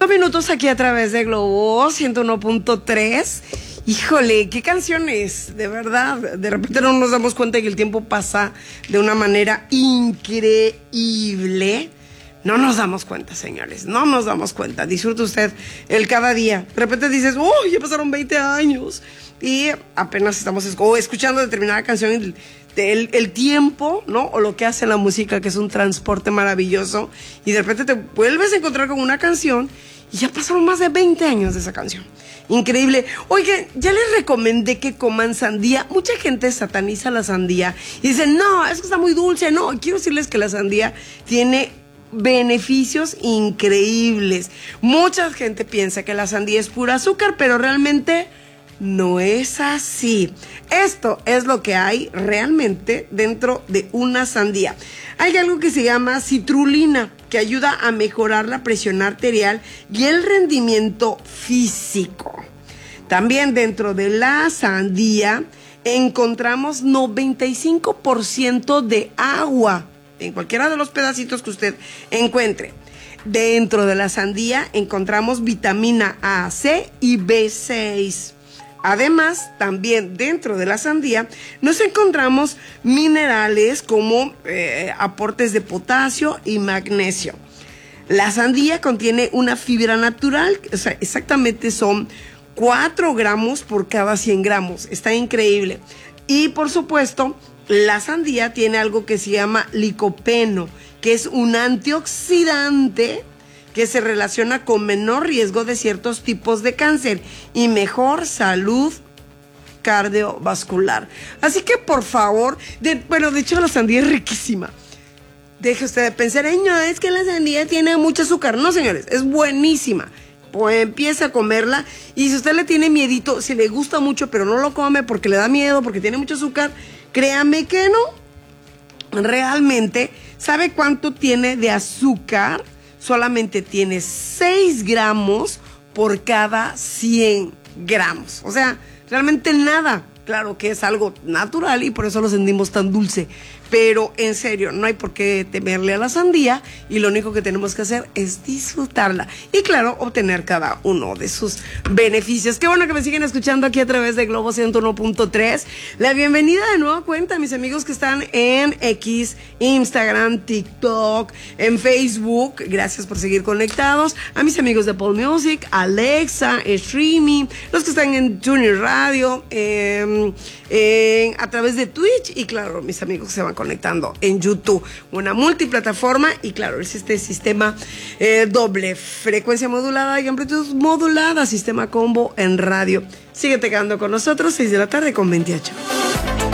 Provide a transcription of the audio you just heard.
minutos aquí a través de Globo 101.3. Híjole, qué canciones, de verdad. De repente no nos damos cuenta que el tiempo pasa de una manera increíble. No nos damos cuenta, señores, no nos damos cuenta. Disfruta usted el cada día. De repente dices, oh, ya pasaron 20 años. Y apenas estamos escuchando determinada canción. El tiempo, ¿no? O lo que hace la música, que es un transporte maravilloso. Y de repente te vuelves a encontrar con una canción y ya pasaron más de 20 años de esa canción. Increíble. Oigan, ya les recomendé que coman sandía. Mucha gente sataniza la sandía y dice, no, es que está muy dulce. No, quiero decirles que la sandía tiene beneficios increíbles. Mucha gente piensa que la sandía es pura azúcar, pero realmente no es así. Esto es lo que hay realmente dentro de una sandía. Hay algo que se llama citrulina, que ayuda a mejorar la presión arterial y el rendimiento físico. También dentro de la sandía encontramos 95% de agua en cualquiera de los pedacitos que usted encuentre. Dentro de la sandía encontramos vitamina A, C y B6. Además, también dentro de la sandía nos encontramos minerales como aportes de potasio y magnesio. La sandía contiene una fibra natural, o sea, exactamente son 4 gramos por cada 100 gramos. Está increíble. Y por supuesto, la sandía tiene algo que se llama licopeno, que es un antioxidante que se relaciona con menor riesgo de ciertos tipos de cáncer y mejor salud cardiovascular. Así que por favor, de hecho la sandía es riquísima. Deje usted de pensar, no, es que la sandía tiene mucho azúcar. No, señores, es buenísima. Pues empieza a comerla y si usted le tiene miedito, si le gusta mucho pero no lo come porque le da miedo, porque tiene mucho azúcar, créame que no. Realmente, ¿sabe cuánto tiene de azúcar? Solamente tiene 6 gramos por cada 100 gramos. O sea, realmente nada. Claro que es algo natural y por eso lo sentimos tan dulce. Pero en serio, no hay por qué temerle a la sandía y lo único que tenemos que hacer es disfrutarla. Y claro, obtener cada uno de sus beneficios. Qué bueno que me siguen escuchando aquí a través de Globo 101.3. La bienvenida de nueva cuenta a mis amigos que están en X, Instagram, TikTok, en Facebook. Gracias por seguir conectados. A mis amigos de Apple Music, Alexa, Streaming, los que están en TuneIn Radio, a través de Twitch y claro, mis amigos que se van conectando en YouTube, una multiplataforma y claro, es este sistema doble, frecuencia modulada y amplitud modulada, sistema combo en radio. Síguete quedando con nosotros, 6 de la tarde con 28.